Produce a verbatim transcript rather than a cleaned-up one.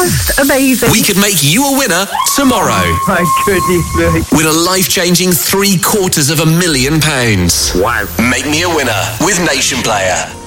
just amazing. We could make you a winner tomorrow. Oh, my goodness me. Win a life-changing three quarters of a million pounds. Wow. Make me a winner with Nation Player.